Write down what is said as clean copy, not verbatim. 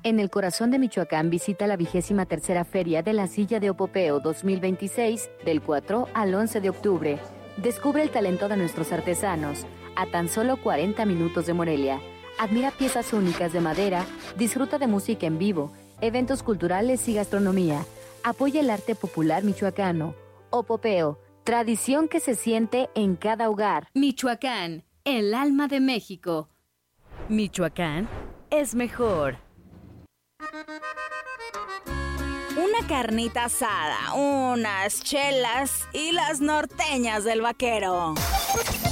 En el corazón de Michoacán visita la 23ª Feria de la Silla de Opopeo 2026 del 4 al 11 de octubre. Descubre el talento de nuestros artesanos a tan solo 40 minutos de Morelia. Admira piezas únicas de madera, disfruta de música en vivo, eventos culturales y gastronomía. Apoya el arte popular michoacano. Opopeo, tradición que se siente en cada hogar. Michoacán, el alma de México. Michoacán es mejor. Una carnita asada, unas chelas y las norteñas del vaquero.